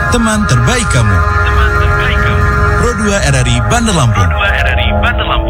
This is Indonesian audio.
teman terbaik kamu. Pro 2 RRI Bandar Lampung.